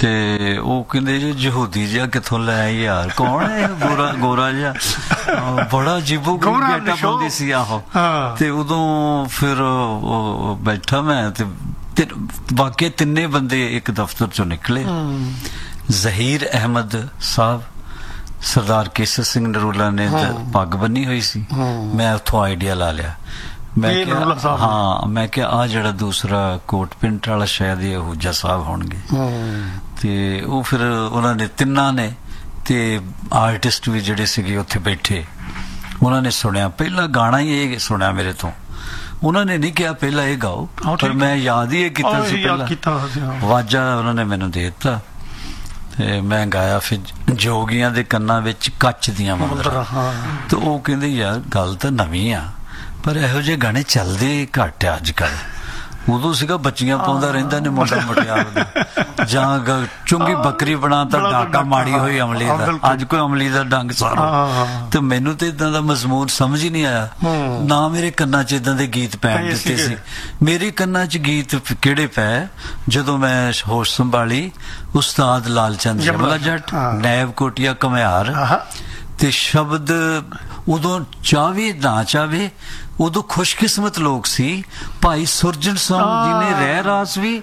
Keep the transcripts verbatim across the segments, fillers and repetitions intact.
ਤੇ ਉਹ ਕਹਿੰਦੇ ਜੀ ਯਹੂਦੀ ਜਿਹਾ ਕਿੱਥੋਂ ਲੈ ਆਈ ਯਾਰ, ਕੌਣ ਹੈ ਗੋਰਾ ਗੋਰਾ ਜਿਹਾ, ਬੜਾ ਅਜੀਬੋ ਗਰੀਬ ਗੈਟਅਪ ਹੁੰਦੀ ਸੀ। ਆਹੋ ਤੇ ਉਦੋਂ ਫਿਰ ਉਹ ਬੈਠਾ ਮੈਂ ਤੇ ਵਾਕਿਆ ਤਿੰਨੇ ਬੰਦੇ ਇੱਕ ਦਫ਼ਤਰ ਚੋਂ ਨਿਕਲੇ। ਜ਼ਹੀਰ ਅਹਿਮਦ ਸਾਹਿਬ, ਸਰਦਾਰ ਕੇਸਰ ਸਿੰਘ ਨਰੂਲਾ ਨੇ ਪੱਗ ਬੰਨੀ ਹੋਈ ਸੀ। ਮੈਂ ਉੱਥੋਂ ਆਈਡੀਆ ਲਾ ਲਿਆ। ਮੈਂ ਕਿਹਾ ਹਾਂ, ਮੈਂ ਕਿਹਾ ਆ ਜਿਹੜਾ ਦੂਸਰਾ ਕੋਟ ਪਿੰਟ ਵਾਲਾ ਸ਼ਾਇਦ ਇਹ ਅਹੂਜਾ ਸਾਹਿਬ ਹੋਣਗੇ। ਤੇ ਉਹ ਫਿਰ ਉਹਨਾਂ ਨੇ ਤਿੰਨਾਂ ਨੇ ਤੇ ਆਰਟਿਸਟ ਵੀ ਜਿਹੜੇ ਸੀਗੇ ਉੱਥੇ ਬੈਠੇ, ਉਹਨਾਂ ਨੇ ਸੁਣਿਆ। ਪਹਿਲਾ ਗਾਣਾ ਹੀ ਇਹ ਸੁਣਿਆ ਮੇਰੇ ਤੋਂ। ਉਹਨਾਂ ਨੇ ਨਹੀਂ ਕਿਹਾ ਪਹਿਲਾਂ ਇਹ ਗਾਓ, ਪਰ ਮੈਂ ਯਾਦ ਹੀ ਇਹ ਕੀਤਾ ਸੀ ਪਹਿਲਾਂ। ਵਾਜਾ ਉਹਨਾਂ ਨੇ ਮੈਨੂੰ ਦੇ ਦਿੱਤਾ ਤੇ ਮੈਂ ਗਾਇਆ। ਫਿਰ ਜੋਗੀਆਂ ਦੇ ਕੰਨਾਂ ਵਿੱਚ ਕੱਚ ਦੀਆਂ ਮੁੰਦਰਾਂ। ਤੇ ਉਹ ਕਹਿੰਦੇ ਯਾਰ ਗੱਲ ਤਾਂ ਨਵੀਂ ਆ, ਪਰ ਇਹੋ ਜਿਹੇ ਗਾਣੇ ਚੱਲਦੇ ਘੱਟ ਆ ਅੱਜ ਕੱਲ। ਉਦੋਂ ਸੀਗਾ ਬੱਚੀਆਂ ਪਾਉਂਦਾ ਰਹਿੰਦਾ ਨੇ ਮੁੰਡਾ ਮਟਿਆਰ ਦਾ, ਜਾਂ ਚੁੰਗੀ ਬੱਕਰੀ ਬਣਾ ਤਾਂ ਡਾਕਾ ਮਾੜੀ ਹੋਈ ਅਮਲੀ ਦਾ। ਅੱਜ ਕੋਈ ਅਮਲੀ ਦਾ ਡੰਗ ਸਾਰੋ। ਤੇ ਮੈਨੂੰ ਤੇ ਇਦਾਂ ਦਾ ਮਜ਼ਮੂਨ ਸਮਝ ਹੀ ਨਹੀਂ ਆਇਆ, ਨਾ ਮੇਰੇ ਕੰਨਾਂ 'ਚ ਇਦਾਂ ਦੇ ਗੀਤ ਪੈਣ ਦਿੱਤੇ ਸੀ। ਮੇਰੇ ਕੰਨਾਂ 'ਚ ਗੀਤ ਕਿਹੜੇ ਪਏ ਜਦੋਂ ਮੈਂ ਹੋਸ਼ ਸੰਭਾਲੀ, ਉਸਤਾਦ ਲਾਲ ਚੰਦ ਯਮਲਾ ਜੱਟ, ਨੈਬ ਕੋਟੀਆ ਘੁਮਿਆਰ ਤੇ ਸ਼ਬਦ। ਉਦੋਂ ਚਾਹਵੇ ਨਾ ਚਾਹਵੇ, ਉਦੋਂ ਖੁਸ਼ਕਿਸਮਤ ਲੋਕ ਸੀ। ਭਾਈ ਸੁਰਜਨ ਸਿੰਘ ਜੀ ਨੇ ਰਹਿ ਰਾਸ ਵੀ,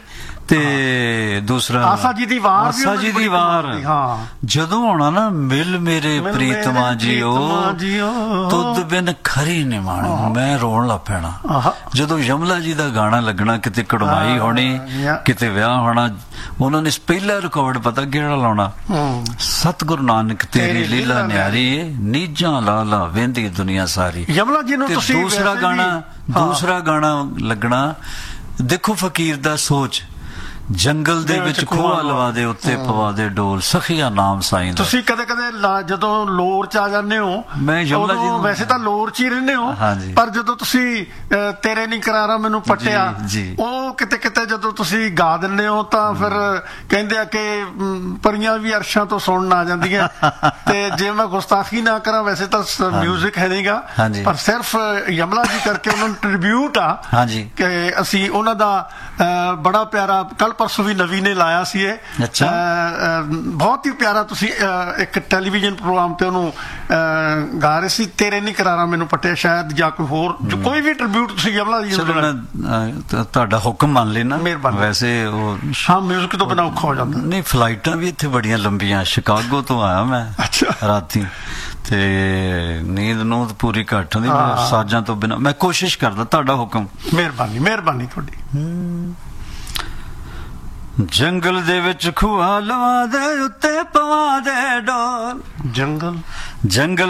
ਤੇ ਦੂਸਰਾ ਆਸਾ ਜੀ ਦੀ ਵਾਰ, ਆਸਾ ਜੀ ਦੀ ਵਾਰ ਜਦੋਂ ਆਉਣਾ ਨਾ, ਮਿਲ ਮੇਰੇ ਪ੍ਰੀਤਮਾ ਜੀਓ ਤੁਧ ਬਿਨ ਖਰੀ ਨੇ ਮਾਣੋ, ਮੈਂ ਰੋਣ ਲੱਗ ਪੈਣਾ। ਜਦੋਂ ਯਮਲਾ ਜੀ ਦਾ ਗਾਣਾ ਲੱਗਣਾ, ਕਿਤੇ ਕੜਮਾਈ ਹੋਣੀ, ਕਿਤੇ ਵਿਆਹ ਹੋਣਾ, ਉਹਨਾਂ ਨੇ ਪਹਿਲਾ ਰਿਕਾਰਡ ਪਤਾ ਕਿਹੜਾ ਲਾਉਣਾ, ਸਤਿਗੁਰੂ ਨਾਨਕ ਤੇਰੀ ਲੀਲਾ ਨਿਆਰੀ ਏ, ਨੀਜਾਂ ਲਾ ਲਾ ਵਹਿੰਦੀ ਦੁਨੀਆ ਸਾਰੀ। ਯਮਲਾ ਜੀ ਨੂੰ ਤੁਸੀਂ ਦੂਸਰਾ ਗਾਣਾ ਦੂਸਰਾ ਗਾਣਾ ਲੱਗਣਾ, ਦੇਖੋ ਫਕੀਰ ਦਾ ਸੋਚ, ਜੰਗਲ ਦੇ ਵਿੱਚ ਖੋਆ ਲਵਾ ਦੇ, ਉੱਤੇ ਪਵਾ ਦੇ ਡੋਲ, ਸਖੀਆ ਨਾਮ ਸਾਈਂ ਦਾ। ਤੁਸੀਂ ਕਦੇ ਕਦੇ ਜਦੋਂ ਲੋਰ ਚ ਆ ਜਾਂਦੇ ਹੋ, ਮੈਂ ਯਮਲਾ ਜੀ ਵੈਸੇ ਤਾਂ ਲੋਰ ਚ ਹੀ ਰਹਿੰਦੇ ਹੋ, ਪਰ ਜਦੋਂ ਤੁਸੀਂ ਤੇਰੇ ਨੀ ਕਰਾਰਾ ਮੈਨੂੰ ਪੱਟਿਆ, ਉਹ ਕਿਤੇ ਕਿਤੇ ਜਦੋਂ ਤੁਸੀਂ ਗਾ ਦਿੰਦੇ ਹੋ ਤਾਂ ਫਿਰ ਕਹਿੰਦੇ ਆ ਕਿ ਪਰੀਆਂ ਵੀ ਅਰਸ਼ਾਂ ਤੋਂ ਸੁਣਨ ਆ ਜਾਂਦੀਆਂ। ਤੇ ਜੇ ਮੈਂ ਗੁਸਤਾਖੀ ਨਾ ਕਰਾਂ, ਵੈਸੇ ਤਾਂ ਮਿਊਜ਼ਿਕ ਹੈ ਨਹੀਂਗਾ, ਪਰ ਸਿਰਫ ਯਮਲਾ ਜੀ ਕਰਕੇ ਉਹਨਾਂ ਨੂੰ ਟ੍ਰਿਬਿਊਟ ਆ ਕਿ ਅਸੀਂ ਉਹਨਾਂ ਦਾ ਬੜਾ ਪਿਆਰਾ, ਕੱਲ ਪਰਸੋਂ ਵੀ ਨਵੀ ਨੇ ਲਾਇਆ ਸੀ ਇਹ, ਬਹੁਤ ਹੀ ਪਿਆਰਾ। ਤੁਸੀਂ ਇੱਕ ਟੈਲੀਵਿਜ਼ਨ ਪ੍ਰੋਗਰਾਮ ਤੇ ਉਹਨੂੰ ਗਾ ਰਹੇ ਸੀ, ਤੇਰੇ ਨੀ ਕਰਾਰਾ ਮੈਨੂੰ ਪੱਟਿਆ ਸ਼ਾਇਦ, ਜਾਂ ਕੋਈ ਹੋਰ ਕੋਈ ਵੀ ਟ੍ਰਿਬਿਊਟ ਤੁਸੀਂ ਯਮਲਾ ਜੀ ਨੂੰ। ਤੁਹਾਡਾ ਹੁਕਮ ਮੰਨ ਲੈਣਾ, ਵੈਸੇ ਉਹ ਹਾਂ ਮਿਊਜ਼ਿਕ ਤੋਂ ਬਿਨਾਂ ਔਖਾ ਹੋ ਜਾਂਦਾ। ਨਹੀਂ, ਫਲਾਈਟਾਂ ਵੀ ਇੱਥੇ ਬੜੀਆਂ ਲੰਬੀਆਂ, ਸ਼ਿਕਾਗੋ ਤੋਂ ਆਇਆ ਮੈਂ ਰਾਤੀ, ਤੇ ਨੀਂਦ ਨੂੰ ਪੂਰੀ ਘੱਟ ਹੁੰਦੀ, ਸਾਜ਼ਾਂ ਤੋਂ ਬਿਨਾਂ ਮੈਂ ਕੋਸ਼ਿਸ਼ ਕਰਦਾ। ਤੁਹਾਡਾ ਹੁਕਮ। ਮਿਹਰਬਾਨੀ ਮਿਹਰਬਾਨੀ ਤੁਹਾਡੀ। ਜੰਗਲ ਦੇ ਵਿੱਚ ਖੂਹਾ ਲਵਾ ਦੇ, ਉੱਤੇ ਪਵਾ ਦੇ ਡੋਲ, ਜੰਗਲ ਜੰਗਲ